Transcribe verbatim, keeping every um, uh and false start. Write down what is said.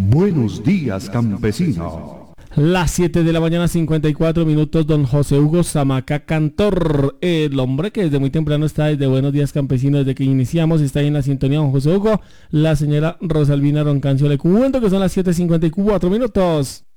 Buenos días, campesino. Las siete de la mañana, cincuenta y cuatro minutos, don José Hugo Zamaca Cantor, el hombre que desde muy temprano está desde Buenos Días Campesinos, desde que iniciamos, está ahí en la sintonía, don José Hugo. La señora Rosalvina Roncancio le cuento que son las siete cincuenta y cuatro minutos.